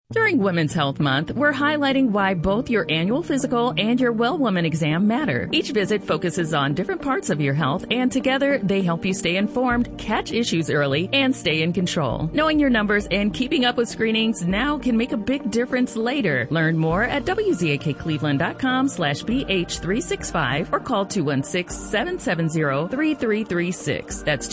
During Women's Health Month, we're highlighting why both your annual physical and your Well Woman exam matter. Each visit focuses on different parts of your health, and together they help you stay informed, catch issues early, and stay in control. Knowing your numbers and keeping up with screenings now can make a big difference later. Learn more at wzakcleveland.com/BH365 or call 216-770-3336. That's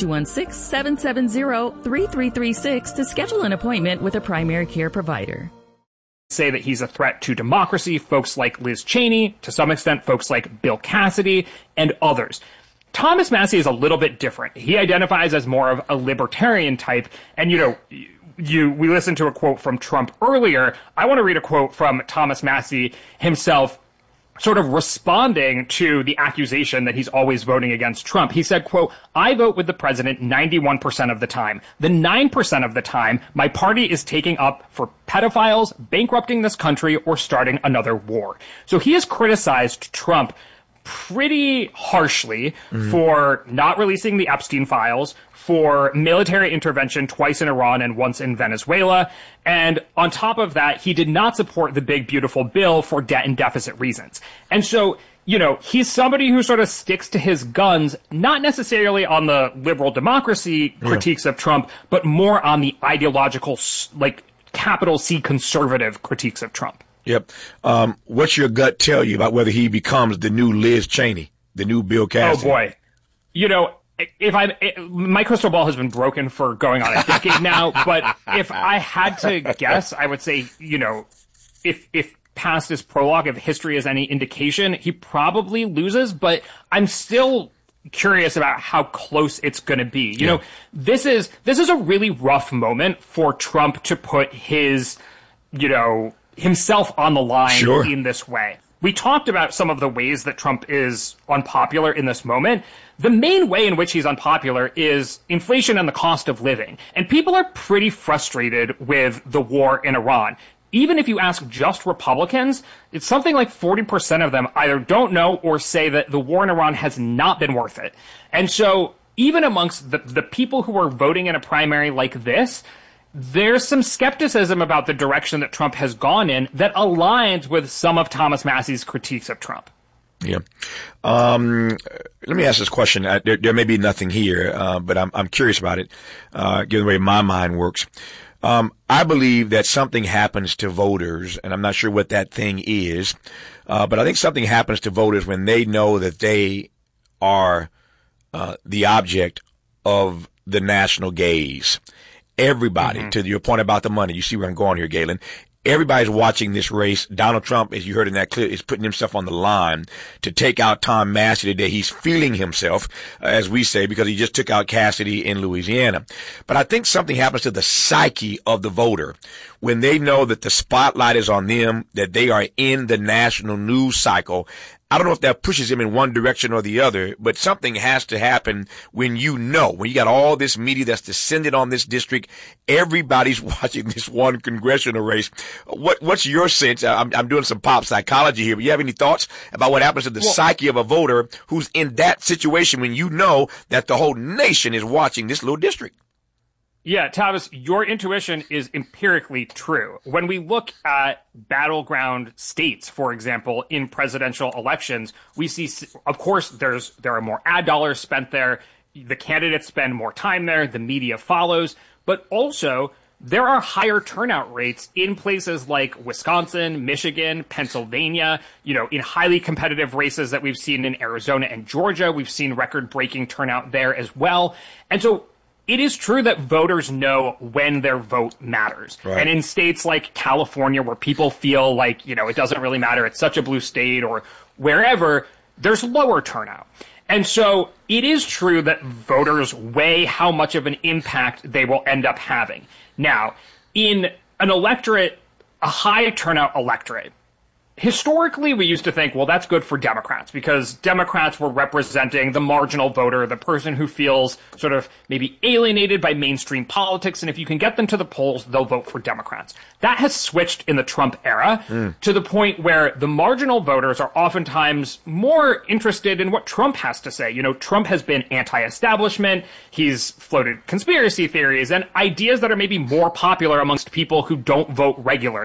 216-770-3336 to schedule an appointment with a primary care provider. Say that he's a threat to democracy, folks like Liz Cheney, to some extent folks like Bill Cassidy, and others. Thomas Massie is a little bit different. He identifies as more of a libertarian type, and we listened to a quote from Trump earlier. I want to read a quote from Thomas Massie himself, sort of responding to the accusation that he's always voting against Trump. He said, quote, "I vote with the president 91% of the time. The 9% of the time, my party is taking up for pedophiles, bankrupting this country, or starting another war." So he has criticized Trump pretty harshly for not releasing the Epstein files, for military intervention twice in Iran and once in Venezuela. And on top of that, he did not support the big, beautiful bill for debt and deficit reasons. And so, he's somebody who sort of sticks to his guns, not necessarily on the liberal democracy critiques of Trump, but more on the ideological, capital C conservative critiques of Trump. Yep. What's your gut tell you about whether he becomes the new Liz Cheney, the new Bill Cassidy? Oh, boy. My crystal ball has been broken for going on a decade now, but if I had to guess, I would say, if past is prologue, if history is any indication, he probably loses, but I'm still curious about how close it's going to be. This is a really rough moment for Trump to put his, himself on the line in this way. We talked about some of the ways that Trump is unpopular in this moment. The main way in which he's unpopular is inflation and the cost of living. And people are pretty frustrated with the war in Iran. Even if you ask just Republicans, it's something like 40% of them either don't know or say that the war in Iran has not been worth it. And so even amongst the people who are voting in a primary like this, there's some skepticism about the direction that Trump has gone in that aligns with some of Thomas Massie's critiques of Trump. Yeah. Let me ask this question. There may be nothing here, but I'm curious about it, given the way my mind works. I believe that something happens to voters, and I'm not sure what that thing is, but I think something happens to voters when they know that they are the object of the national gaze. Everybody, to your point about the money, you see where I'm going here, Galen. Everybody's watching this race. Donald Trump, as you heard in that clip, is putting himself on the line to take out Tom Massie today. He's feeling himself, as we say, because he just took out Cassidy in Louisiana. But I think something happens to the psyche of the voter when they know that the spotlight is on them, that they are in the national news cycle. I don't know if that pushes him in one direction or the other, but something has to happen when you got all this media that's descended on this district, everybody's watching this one congressional race. What's your sense? I'm doing some pop psychology here, but you have any thoughts about what happens to the psyche of a voter who's in that situation when you know that the whole nation is watching this little district? Yeah, Tavis, your intuition is empirically true. When we look at battleground states, for example, in presidential elections, we see, of course, there are more ad dollars spent there. The candidates spend more time there. The media follows. But also, there are higher turnout rates in places like Wisconsin, Michigan, Pennsylvania, in highly competitive races that we've seen in Arizona and Georgia. We've seen record-breaking turnout there as well. And so it is true that voters know when their vote matters. Right. And in states like California, where people feel like, it doesn't really matter, it's such a blue state, or wherever, there's lower turnout. And so it is true that voters weigh how much of an impact they will end up having. Now, in an electorate, a high turnout electorate, historically, we used to think, well, that's good for Democrats because Democrats were representing the marginal voter, the person who feels sort of maybe alienated by mainstream politics. And if you can get them to the polls, they'll vote for Democrats. That has switched in the Trump era to the point where the marginal voters are oftentimes more interested in what Trump has to say. Trump has been anti-establishment. He's floated conspiracy theories and ideas that are maybe more popular amongst people who don't vote regularly.